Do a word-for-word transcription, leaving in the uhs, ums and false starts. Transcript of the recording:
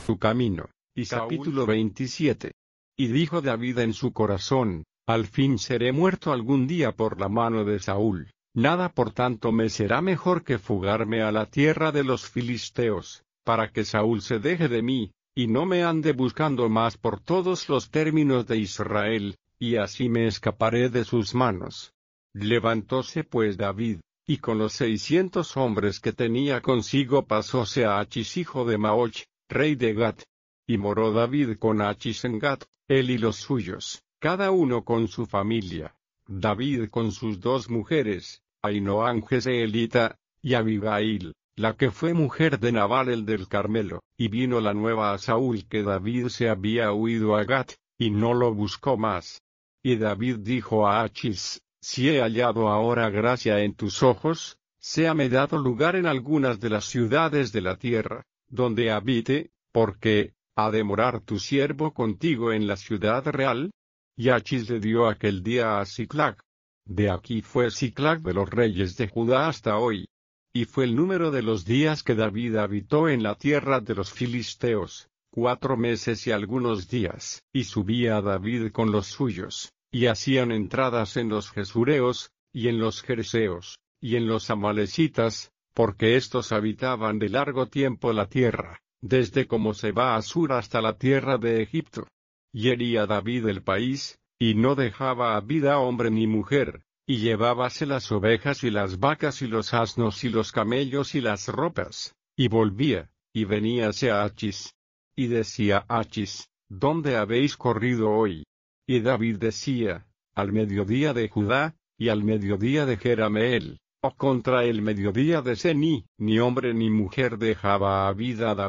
su camino. Y capítulo veintisiete. Y dijo David en su corazón: al fin seré muerto algún día por la mano de Saúl. Nada por tanto me será mejor que fugarme a la tierra de los filisteos, para que Saúl se deje de mí, y no me ande buscando más por todos los términos de Israel, y así me escaparé de sus manos. Levantóse pues David, y con los seiscientos hombres que tenía consigo pasóse a Achis hijo de Maoch, rey de Gat. Y moró David con Achis en Gat, él y los suyos, cada uno con su familia. David con sus dos mujeres, Ahinoam Jezreelita, y Abigail, la que fue mujer de Nabal el del Carmelo. Y vino la nueva a Saúl que David se había huido a Gat, y no lo buscó más. Y David dijo a Achis: si he hallado ahora gracia en tus ojos, séame dado lugar en algunas de las ciudades de la tierra, donde habite, porque ¿ha de morar tu siervo contigo en la ciudad real? Y Achis le dio aquel día a Siclag. De aquí fue Siclag de los reyes de Judá hasta hoy. Y fue el número de los días que David habitó en la tierra de los filisteos, cuatro meses y algunos días. Y subía David con los suyos, y hacían entradas en los Gesureos, y en los Jerseos, y en los Amalecitas, porque éstos habitaban de largo tiempo la tierra, desde como se va a Sur hasta la tierra de Egipto. Y hería David el país, y no dejaba a vida hombre ni mujer, y llevábase las ovejas y las vacas y los asnos y los camellos y las ropas, y volvía, y veníase a Achis. Y decía Achis: ¿dónde habéis corrido hoy? Y David decía: al mediodía de Judá, y al mediodía de Jerameel, o contra el mediodía de Sení. Ni hombre ni mujer dejaba a vida David.